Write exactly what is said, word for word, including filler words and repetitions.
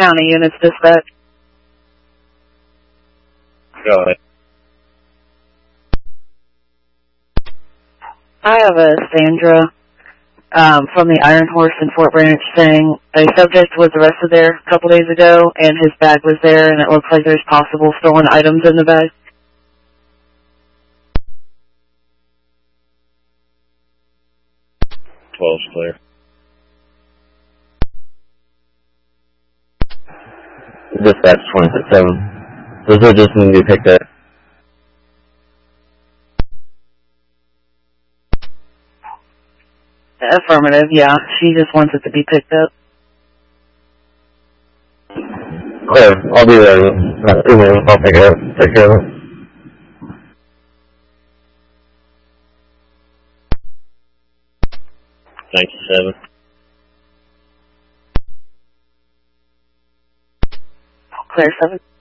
County units dispatch. Go ahead. I have a Sandra um, from the Iron Horse in Fort Branch saying a subject was arrested there a couple days ago, and his bag was there, and it looks like there's possible stolen items in the bag. twelve's clear. Dispatch twenty-six seven. Those are just need to be picked up. Affirmative, yeah. She just wants it to be picked up. Clear. I'll be there. Uh, two minutes. I'll pick it up. Take care of it. Thank you, seven. Clear, seven.